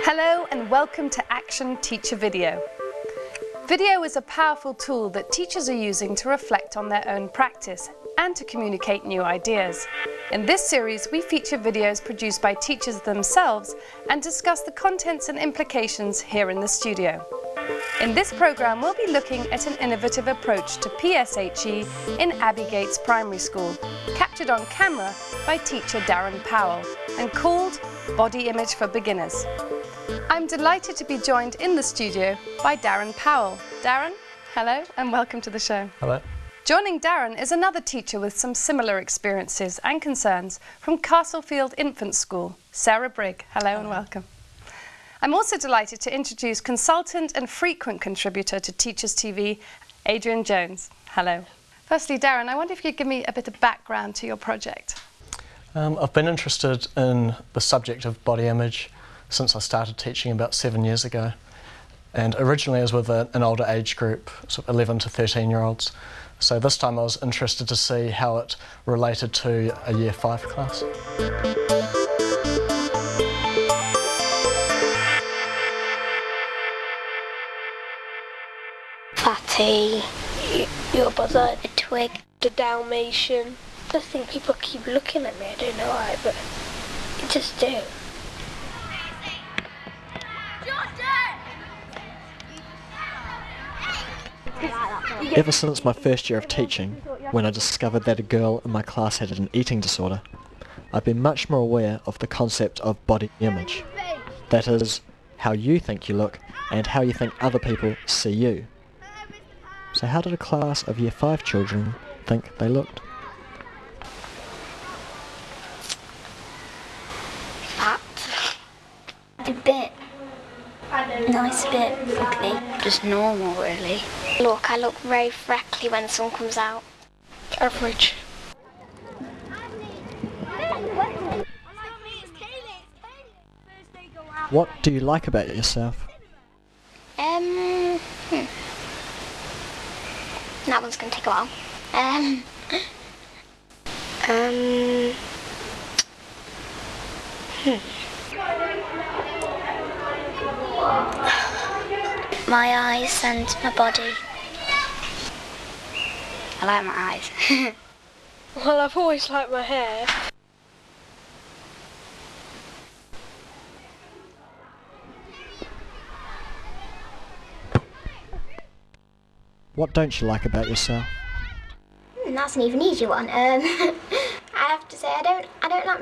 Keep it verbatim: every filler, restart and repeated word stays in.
Hello and welcome to Action Teacher Video. Video is a powerful tool that teachers are using to reflect on their own practice and to communicate new ideas. In this series, we feature videos produced by teachers themselves and discuss the contents and implications here in the studio. In this programme, we'll be looking at an innovative approach to P S H E in Abbey Gates Primary School, captured on camera by teacher Darren Powell and called Body Image for Beginners. I'm delighted to be joined in the studio by Darren Powell. Darren, hello and welcome to the show. Hello. Joining Darren is another teacher with some similar experiences and concerns from Castlefield Infant School, Sarah Brigg. Hello and welcome. I'm also delighted to introduce consultant and frequent contributor to Teachers T V, Adrian Jones. Hello. Firstly, Darren, I wonder if you could give me a bit of background to your project. Um, I've been interested in the subject of body image since I started teaching about seven years ago. And originally I was with a, an older age group, sort of eleven to thirteen year olds. So this time I was interested to see how it related to a year five class. Fatty, your buzzer, a twig, the Dalmatian. I just think people keep looking at me, I don't know why, but they just do. Ever since my first year of teaching, when I discovered that a girl in my class had an eating disorder, I've been much more aware of the concept of body image. That is, how you think you look and how you think other people see you. So how did a class of year five children think they looked? Fat. A bit. Nice bit, ugly. Just normal, really. Look, I look very freckly when the sun comes out. Average. What do you like about yourself? Um, hmm. That one's going to take a while. Um, um, hmm. My eyes and my body. I like my eyes. Well, I've always liked my hair. What don't you like about yourself? And that's an even easier one. Um, I have to say I don't, I don't like my